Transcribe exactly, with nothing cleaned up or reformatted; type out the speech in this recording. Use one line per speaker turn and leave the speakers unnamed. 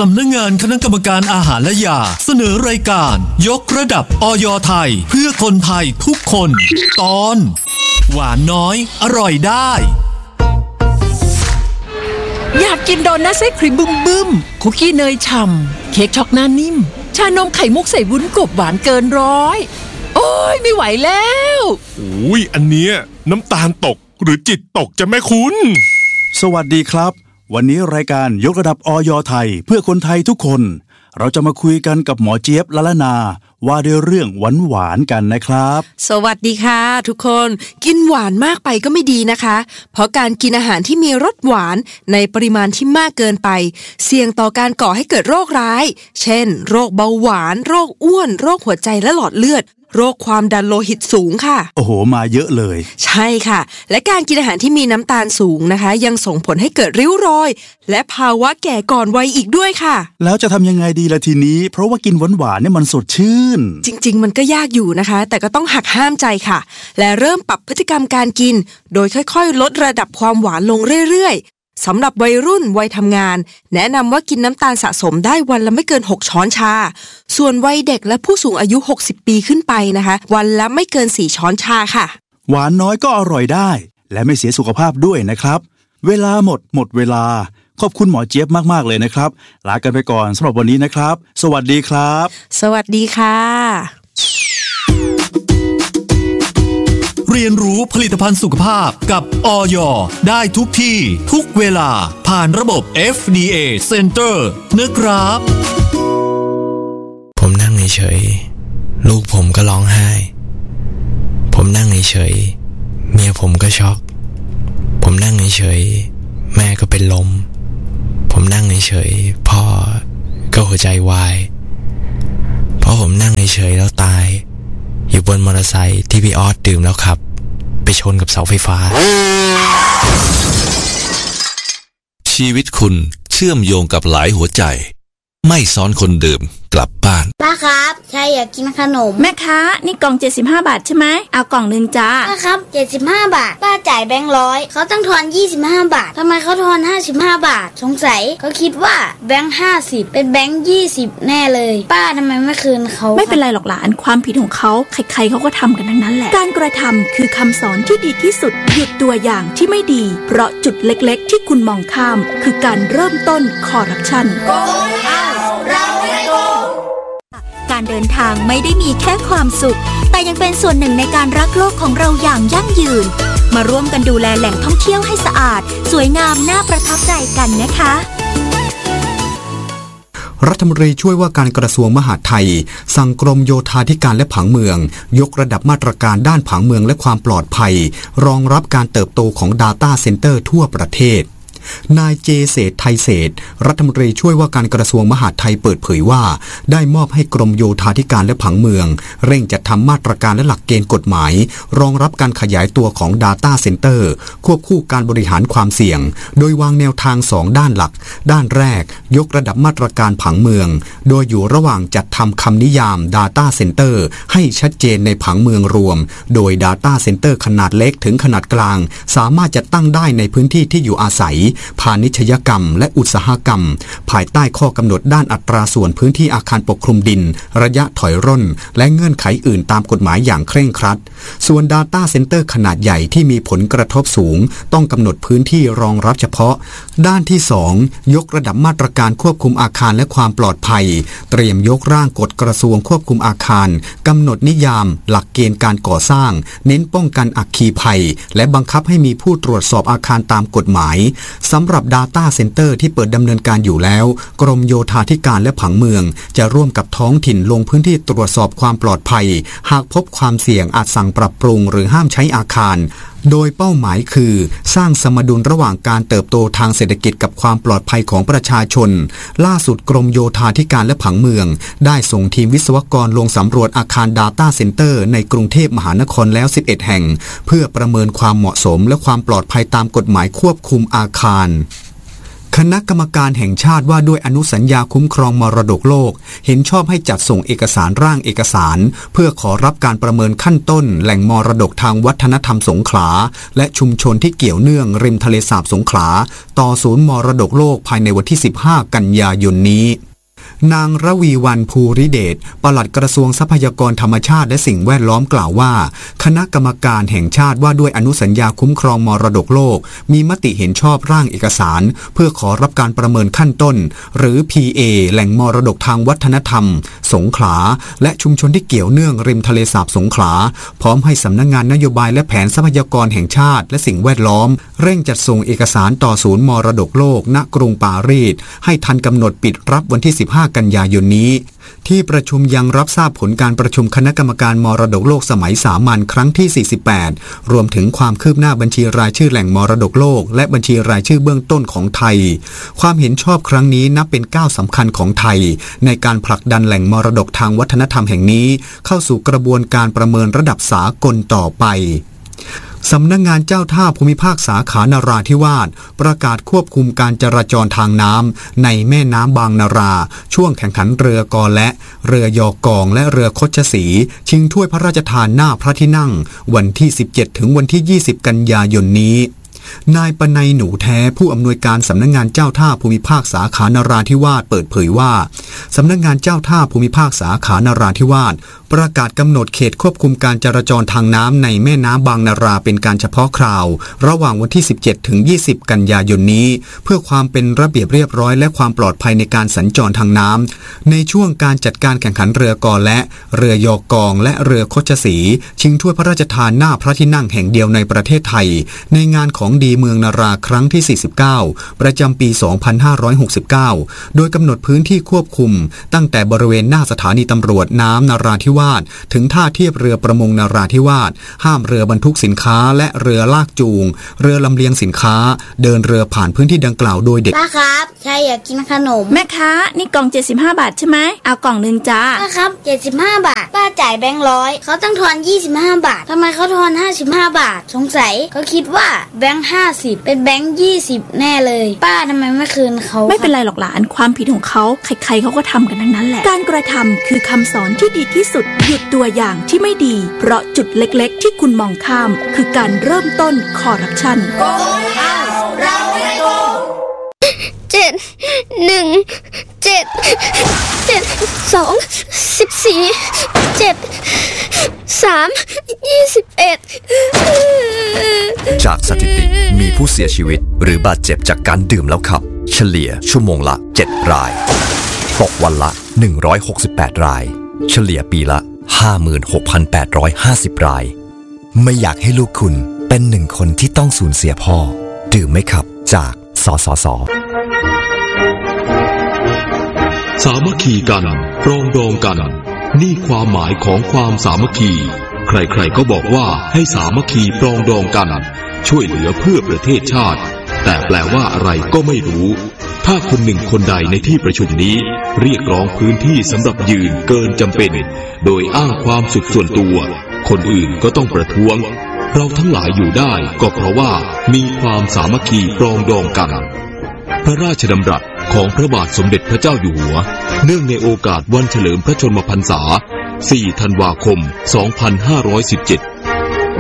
สำนักงานคณะกรรมการอาหารและยาเสนอรายการยกระดับอย.ไทยเพื่อคนไทยทุกคนตอนหวานน้อยอร่อยได้
อยากกินโดนัทไส้ครีมบึ้มบึ้มคุกกี้เนยฉ่ำเค้กช็อกหน้านิ่มชานมไข่มุกใส่วุ้นกบหวานเกินร้อยโอ้ยไม่ไหวแล้ว
อุ้ยอันเนี้ยน้ำตาลตกหรือจิตตกจะแม่คุณ
สวัสดีครับวันนี้รายการยกระดับอย.ไทยเพื่อคนไทยทุกคนเราจะมาคุยกันกับหมอเจี๊ยบละละนาว่าด้วยเรื่องหวานหวานกันนะครับ
สวัสดีค่ะทุกคนกินหวานมากไปก็ไม่ดีนะคะเพราะการกินอาหารที่มีรสหวานในปริมาณที่มากเกินไปเสี่ยงต่อการก่อให้เกิดโรคร้ายเช่นโรคเบาหวานโรคอ้วนโรคหัวใจและหลอดเลือดโรคความดันโลหิตสูงค่ะ
โอ้โหมาเยอะเลย
ใช่ค่ะและการกินอาหารที่มีน้ำตาลสูงนะคะยังส่งผลให้เกิดริ้วรอยและภาวะแก่ก่อนวัยอีกด้วยค่ะ
แล้วจะทำยังไงดีล่ะทีนี้เพราะว่ากินหวานหวานเนี่ยมันสดชื่น
จริงๆมันก็ยากอยู่นะคะแต่ก็ต้องหักห้ามใจค่ะและเริ่มปรับพฤติกรรมการกินโดยค่อยๆลดระดับความหวานลงเรื่อยๆสำหรับวัยรุ่นวัยทำงานแนะนำว่ากินน้ำตาลสะสมได้วันละไม่เกินหกช้อนชาส่วนวัยเด็กและผู้สูงอายุหกสิบปีขึ้นไปนะคะวันละไม่เกินสี่ช้อนชาค่ะ
หวานน้อยก็อร่อยได้และไม่เสียสุขภาพด้วยนะครับเวลาหมดหมดเวลาขอบคุณหมอเจี๊ยบมากๆเลยนะครับลากันไปก่อนสำหรับวันนี้นะครับสวัสดีครับ
สวัสดีค่ะ
เรียนรู้ผลิตภัณฑ์สุขภาพกับอย.ได้ทุกที่ทุกเวลาผ่านระบบ เอฟ ดี เอ Center นะครับ
ผมนั่งเฉยๆลูกผมก็ร้องไห้ผมนั่งเฉยๆเมียผมก็ช็อกผมนั่งเฉยๆแม่ก็เป็นลมผมนั่งเฉยๆพ่อก็หัวใจวายเพราะผมนั่งเฉยๆแล้วตายอยู่บนมอเตอร์ไซค์ที่พี่ออสดื่มแล้วขับไปชนกับเสาไฟฟ้า
ชีวิตคุณเชื่อมโยงกับหลายหัวใจไม่ซ้อนคนดื่มกลับบ้าน
ป้าครับชายอยากกินขนม
แม่ค้านี่กล่องเจ็ดสิบห้าบาทใช่ไหมเอากล่องนึงจ้า
ป้าครับเจ็ดสิบห้าบาทป้าจ่ายแบงค์ร้อยเขาต้องทอนยี่สิบห้าบาททำไมเขาทอนห้าสิบห้าบาทสงสัยเขาคิดว่าแบงค์ห้าสิบเป็นแบงค์ยี่สิบแน่เลยป้าทำไมไม่คืนเขา
ไม่เป็นไรหรอกหลานความผิดของเขาใครๆเขาก็ทำกันทั้งนั้นแหละการกระทำคือคำสอนที่ดีที่สุดหยุดตัวอย่างที่ไม่ดีเพราะจุดเล็กๆที่คุณมองข้ามคือการเริ่มต้นคอร์รัปชัน
การเดินทางไม่ได้มีแค่ความสุขแต่ยังเป็นส่วนหนึ่งในการรักโลกของเราอย่างยั่งยืนมาร่วมกันดูแลแหล่งท่องเที่ยวให้สะอาดสวยงามน่าประทับใจกันนะคะ
รัฐมนตรีช่วยว่าการกระทรวงมหาดไทยสั่งกรมโยธาธิการและผังเมืองยกระดับมาตรการด้านผังเมืองและความปลอดภัยรองรับการเติบโตของ Data Center ทั่วประเทศนายเจเศรษฐ์ไทยเศรษฐ์รัฐมนตรีช่วยว่าการกระทรวงมหาดไทยเปิดเผยว่าได้มอบให้กรมโยธาธิการและผังเมืองเร่งจัดทำมาตรการและหลักเกณฑ์กฎหมายรองรับการขยายตัวของ Data Center ควบคู่การบริหารความเสี่ยงโดยวางแนวทางสองด้านหลักด้านแรกยกระดับมาตรการผังเมืองโดยอยู่ระหว่างจัดทำคำนิยาม Data Center ให้ชัดเจนในผังเมืองรวมโดย Data Center ขนาดเล็กถึงขนาดกลางสามารถจะตั้งได้ในพื้นที่ที่อยู่อาศัยพาณิชยกรรมและอุตสาหกรรมภายใต้ข้อกำหนดด้านอัตราส่วนพื้นที่อาคารปกคลุมดินระยะถอยร่นและเงื่อนไขอื่นตามกฎหมายอย่างเคร่งครัดส่วน Data Center ขนาดใหญ่ที่มีผลกระทบสูงต้องกำหนดพื้นที่รองรับเฉพาะด้านที่สองยกระดับมาตรการควบคุมอาคารและความปลอดภัยเตรียมยกร่างกฎกระทรวงควบคุมอาคารกำหนดนิยามหลักเกณฑ์การก่อสร้างเน้นป้องกันอัคคีภัยและบังคับให้มีผู้ตรวจสอบอาคารตามกฎหมายสำหรับ Data Center ที่เปิดดำเนินการอยู่แล้วกรมโยธาธิการและผังเมืองจะร่วมกับท้องถิ่นลงพื้นที่ตรวจสอบความปลอดภัยหากพบความเสี่ยงอาจสั่งปรับปรุงหรือห้ามใช้อาคารโดยเป้าหมายคือสร้างสมดุลระหว่างการเติบโตทางเศรษฐกิจกับความปลอดภัยของประชาชนล่าสุดกรมโยธาธิการและผังเมืองได้ส่งทีมวิศวกรลงสำรวจอาคาร Data Center ในกรุงเทพมหานครแล้วสิบเอ็ดแห่งเพื่อประเมินความเหมาะสมและความปลอดภัยตามกฎหมายควบคุมอาคารคณะกรรมการแห่งชาติว่าด้วยอนุสัญญาคุ้มครองมรดกโลกเห็นชอบให้จัดส่งเอกสารร่างเอกสารเพื่อขอรับการประเมินขั้นต้นแหล่งมรดกทางวัฒนธรรมสงขลาและชุมชนที่เกี่ยวเนื่องริมทะเลสาบสงขลาต่อศูนย์มรดกโลกภายในวันที่สิบห้ากันยายนนี้นางระวีวรรณภูริเดชปลัดกระทรวงทรัพยากรธรรมชาติและสิ่งแวดล้อมกล่าวว่าคณะกรรมการแห่งชาติว่าด้วยอนุสัญญาคุ้มครองมรดกโลกมีมติเห็นชอบร่างเอกสารเพื่อขอรับการประเมินขั้นต้นหรือ พี เอ แหล่งมรดกทางวัฒนธรรมสงขลาและชุมชนที่เกี่ยวเนื่องริมทะเลสาบสงขลาพร้อมให้สำนักงานนโยบายและแผนทรัพยากรแห่งชาติและสิ่งแวดล้อมเร่งจัดส่งเอกสารต่อศูนย์มรดกโลกณกรุงปารีสให้ทันกำหนดปิดรับวันที่สิบห้ากันยายนนี้ที่ประชุมยังรับทราบผลการประชุมคณะกรรมการมรดกโลกสมัยสามัญครั้งที่สี่สิบแปดรวมถึงความคืบหน้าบัญชีรายชื่อแหล่งมรดกโลกและบัญชีรายชื่อเบื้องต้นของไทยความเห็นชอบครั้งนี้นับเป็นก้าวสำคัญของไทยในการผลักดันแหล่งมรดกทางวัฒนธรรมแห่งนี้เข้าสู่กระบวนการประเมินระดับสากลต่อไปสำนักงานเจ้าท่าภูมิภาคสาขานราธิวาสประกาศควบคุมการจราจรทางน้ำในแม่น้ำบางนาราช่วงแข่งขันเรือกอและเรือยอกองและเรือคชศรีชิงถ้วยพระราชทานหน้าพระที่นั่งวันที่สิบเจ็ดถึงวันที่ยี่สิบกันยายนนี้นายปนัยหนูแท้ผู้อำนวยการสำนักงานเจ้าท่าภูมิภาคสาขานราธิวาสเปิดเผยว่าสำนักงานเจ้าท่าภูมิภาคสาขานราธิวาสประกาศกำหนดเขตควบคุมการจราจรทางน้ำในแม่น้ำบางนาราเป็นการเฉพาะคราวระหว่างวันที่สิบเจ็ดถึงยี่สิบกันยายนนี้เพื่อความเป็นระเบียบเรียบร้อยและความปลอดภัยในการสัญจรทางน้ำในช่วงการจัดการแข่งขันเรือกอและเรือยอกองและเรือคชศรีชิงถ้วยพระราชทานหน้าพระที่นั่งแห่งเดียวในประเทศไทยในงานของดีเมืองนาราครั้งที่สี่สิบเก้าประจำปีสองพันห้าร้อยหกสิบเก้าโดยกำหนดพื้นที่ควบคุมตั้งแต่บริเวณหน้าสถานีตำรวจน้ำนาราธิวาสถึงท่าเทียบเรือประมงนาราธิวาสห้ามเรือบรรทุกสินค้าและเรือลากจูงเรือลำเลียงสินค้าเดินเรือผ่านพื้นที่ดังกล่าวโดยเด็ก
ป้าครับใช่อยากกินขนม
แม่ค้านี่กล่องเจ็ดสิบห้าบาทใช่ไหมเอากล่องนึงจ้า
ป้าครับเจ็ดสิบห้าบาทป้าจ่ายแบงค์ร้อยเขาต้องทอนยี่สิบห้าบาททำไมเขาทอนห้าสิบห้าบาทสงสัยเขาคิดว่าแบงค์ห้าสิบเป็นแบงค์ยี่สิบแน่เลยป้าทำไมไม่คืนเขา
ไม่เป็นไรหรอกหลานความผิดของเขาใครๆเขาก็ทำกันทั้งนั้นแหละการกระทำคือคำสอนที่ดีที่สุดหยุดตัวอย่างที่ไม่ดีเพราะจุดเล็กๆที่คุณมองข้ามคือการเริ่มต้นคอร์รัปชัน
โกงเอาเราไม่โกง
เจ็ดหนึ่งเจ็ดเจ็ดสองสิบสี่เจ็ดสามยี่สิบเอ็ด
จากสถิติมีผู้เสียชีวิตหรือบาดเจ็บจากการดื่มแล้วขับเฉลี่ยชั่วโมงละเจ็ดรายตกวันละหนึ่งร้อยหกสิบแปดรายเฉลี่ยปีละ ห้าหมื่นหกพันแปดร้อยห้าสิบ รายไม่อยากให้ลูกคุณเป็นหนึ่งคนที่ต้องสูญเสียพ่อดื่มไหมครับจากสสส.
สามัคคีกันปรองดองกันนี่ความหมายของความสามัคคีใครๆก็บอกว่าให้สามัคคีปรองดองกันช่วยเหลือเพื่อประเทศชาติแต่แปลว่าอะไรก็ไม่รู้ถ้าคนหนึ่งคนใดในที่ประชุมนี้เรียกร้องพื้นที่สำหรับยืนเกินจำเป็นโดยอ้างความสุขส่วนตัวคนอื่นก็ต้องประท้วงเราทั้งหลายอยู่ได้ก็เพราะว่ามีความสามัคคีปรองดองกันพระราชดำรัสของพระบาทสมเด็จพระเจ้าอยู่หัวเนื่องในโอกาสวันเฉลิมพระชนมพรรษาสี่ธันวาคมสองพันห้าร้อยสิบเจ็ด